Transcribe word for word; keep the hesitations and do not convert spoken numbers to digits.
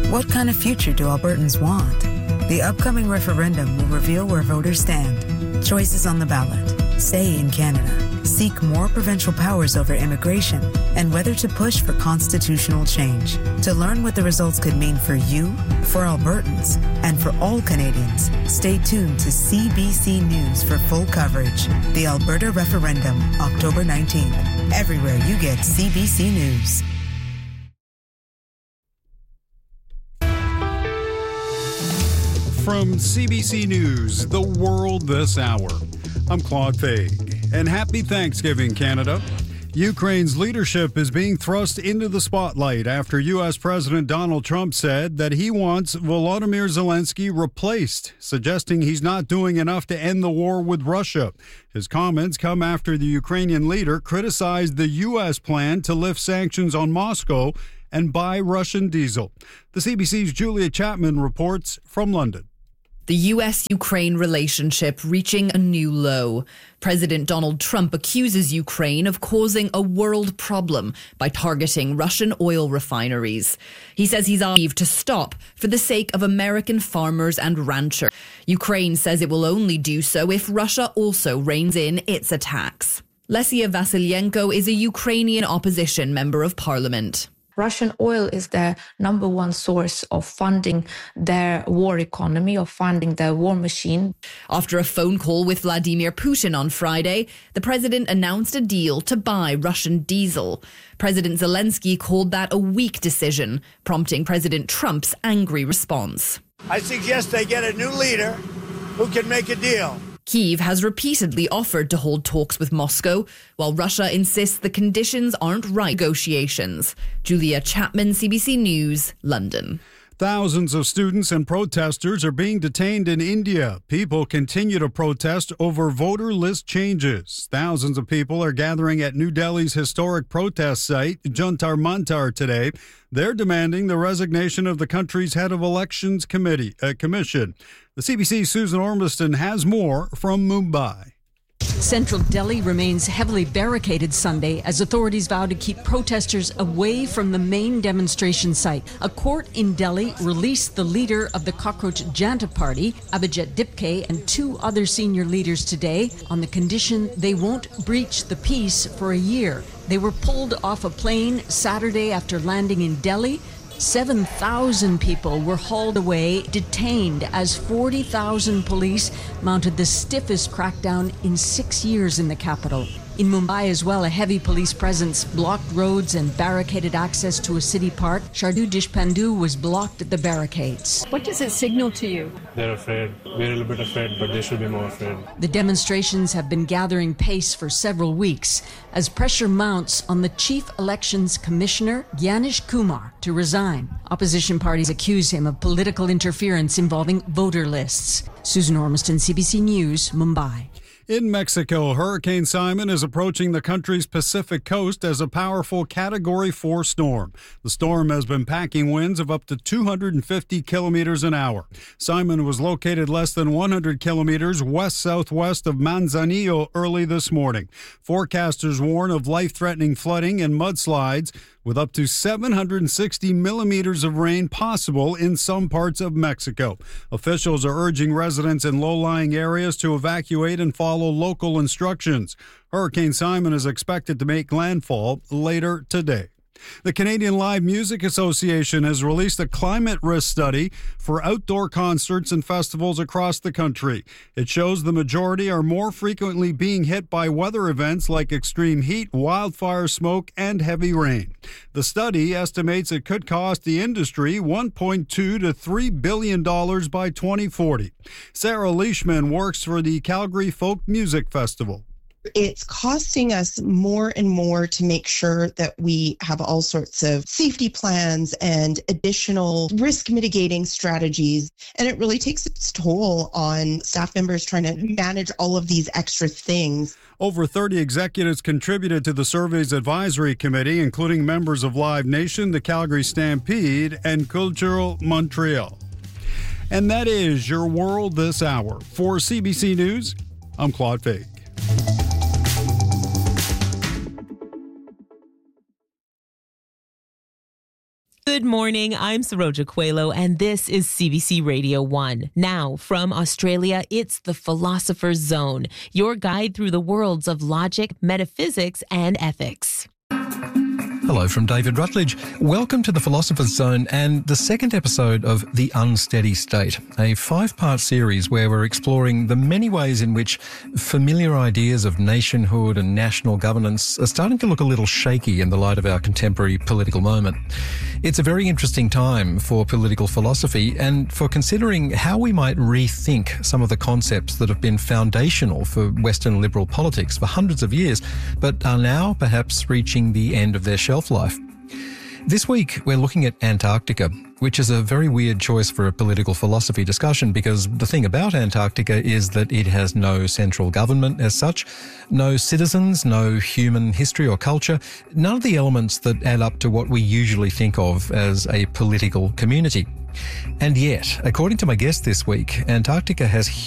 What kind of future do Albertans want? The upcoming referendum will reveal where voters stand. Choices on the ballot. Stay in Canada. Seek more provincial powers over immigration, and whether to push for constitutional change. To learn what the results could mean for you, for Albertans, and for all Canadians, stay tuned to C B C News for full coverage. The Alberta Referendum, October nineteenth. Everywhere you get C B C News. From C B C News, The World This Hour, I'm Claude Faig. And happy Thanksgiving, Canada. Ukraine's leadership is being thrust into the spotlight after U S President Donald Trump said that he wants Volodymyr Zelensky replaced, suggesting he's not doing enough to end the war with Russia. His comments come after the Ukrainian leader criticized the U S plan to lift sanctions on Moscow and buy Russian diesel. The C B C's Julia Chapman reports from London. The U S Ukraine relationship reaching a new low. President Donald Trump accuses Ukraine of causing a world problem by targeting Russian oil refineries. He says he's asked to stop for the sake of American farmers and ranchers. Ukraine says it will only do so if Russia also reins in its attacks. Lesia Vasilyenko is a Ukrainian opposition member of parliament. Russian oil is their number one source of funding their war economy, of funding their war machine. After a phone call with Vladimir Putin on Friday, the president announced a deal to buy Russian diesel. President Zelensky called that a weak decision, prompting President Trump's angry response. I suggest they get a new leader who can make a deal. Kyiv has repeatedly offered to hold talks with Moscow, while Russia insists the conditions aren't right. Negotiations. Julia Chapman, C B C News, London. Thousands of students and protesters are being detained in India. People continue to protest over voter list changes. Thousands of people are gathering at New Delhi's historic protest site, Jantar Mantar, today. They're demanding the resignation of the country's head of elections committee uh, commission. The C B C's Susan Ormiston has more from Mumbai. Central Delhi remains heavily barricaded Sunday as authorities vow to keep protesters away from the main demonstration site. A court in Delhi released the leader of the Cockroach Janta Party, Abhijit Dipke, and two other senior leaders today on the condition they won't breach the peace for a year. They were pulled off a plane Saturday after landing in Delhi. seven thousand people were hauled away, detained, as forty thousand police mounted the stiffest crackdown in six years in the capital. In Mumbai as well, a heavy police presence blocked roads and barricaded access to a city park. Shardu Deshpandu was blocked at the barricades. What does it signal to you? They're afraid. We're a little bit afraid, but they should be more afraid. The demonstrations have been gathering pace for several weeks as pressure mounts on the Chief Elections Commissioner, Gyanish Kumar, to resign. Opposition parties accuse him of political interference involving voter lists. Susan Ormiston, C B C News, Mumbai. In Mexico, Hurricane Simon is approaching the country's Pacific coast as a powerful Category four storm. The storm has been packing winds of up to two hundred fifty kilometers an hour. Simon was located less than one hundred kilometers west-southwest of Manzanillo early this morning. Forecasters warn of life-threatening flooding and mudslides, with up to seven hundred sixty millimeters of rain possible in some parts of Mexico. Officials are urging residents in low-lying areas to evacuate and follow local instructions. Hurricane Simon is expected to make landfall later today. The Canadian Live Music Association has released a climate risk study for outdoor concerts and festivals across the country. It shows the majority are more frequently being hit by weather events like extreme heat, wildfire smoke, and heavy rain. The study estimates it could cost the industry one point two to three billion dollars by twenty forty. Sarah Leishman works for the Calgary Folk Music Festival. It's costing us more and more to make sure that we have all sorts of safety plans and additional risk mitigating strategies. And it really takes its toll on staff members trying to manage all of these extra things. Over thirty executives contributed to the survey's advisory committee, including members of Live Nation, the Calgary Stampede, and Cultural Montreal. And that is your world this hour. For C B C News, I'm Claude Faig. Good morning, I'm Saroja Coelho, and this is C B C Radio one. Now, from Australia, it's the Philosopher's Zone, your guide through the worlds of logic, metaphysics, and ethics. Hello from David Rutledge. Welcome to the Philosopher's Zone and the second episode of The Unsteady State, a five-part series where we're exploring the many ways in which familiar ideas of nationhood and national governance are starting to look a little shaky in the light of our contemporary political moment. It's a very interesting time for political philosophy and for considering how we might rethink some of the concepts that have been foundational for Western liberal politics for hundreds of years, but are now perhaps reaching the end of their shelf life. This week, we're looking at Antarctica, which is a very weird choice for a political philosophy discussion because the thing about Antarctica is that it has no central government as such, no citizens, no human history or culture, none of the elements that add up to what we usually think of as a political community. And yet, according to my guest this week, Antarctica has